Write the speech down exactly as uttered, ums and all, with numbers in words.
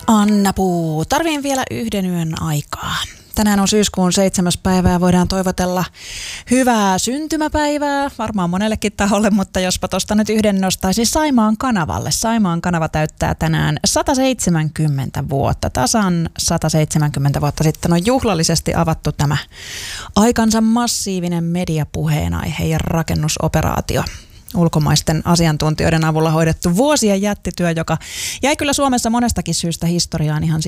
Anna Puu, tarviin vielä yhden yön aikaa. Tänään on syyskuun seitsemäs päivä ja voidaan toivotella hyvää syntymäpäivää, varmaan monellekin taholle, mutta jospa tuosta nyt yhden nostaisi Saimaan kanavalle. Saimaan kanava täyttää tänään sata seitsemänkymmentä vuotta. Tasan sata seitsemänkymmentä vuotta sitten on juhlallisesti avattu tämä aikansa massiivinen mediapuheenaihe ja rakennusoperaatio. Ulkomaisten asiantuntijoiden avulla hoidettu vuosien jättityö, joka jäi kyllä Suomessa monestakin syystä historiaan ihan